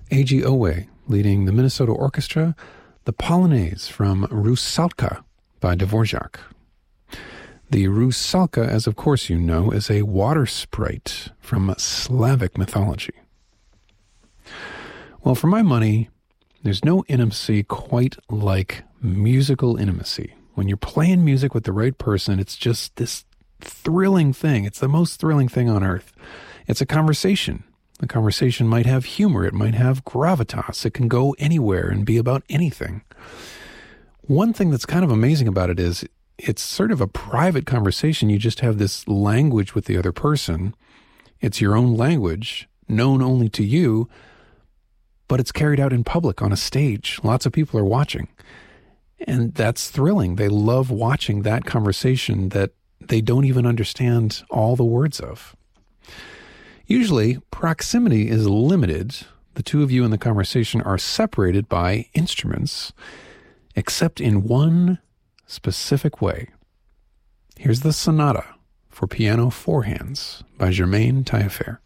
A.G. Owe leading the Minnesota Orchestra, the Polonaise from Rusalka by Dvorak. The Rusalka, as of course you know, is a water sprite from Slavic mythology. Well, for my money, there's no intimacy quite like musical intimacy. When you're playing music with the right person, it's just this thrilling thing. It's the most thrilling thing on earth. It's a conversation. The conversation might have humor. It might have gravitas. It can go anywhere and be about anything. One thing that's kind of amazing about it is it's sort of a private conversation. You just have this language with the other person. It's your own language, known only to you, but it's carried out in public on a stage. Lots of people are watching. And that's thrilling. They love watching that conversation that they don't even understand all the words of. Usually, proximity is limited. The two of you in the conversation are separated by instruments, except in one specific way. Here's the Sonata for Piano 4 Hands by Germain Taillefer.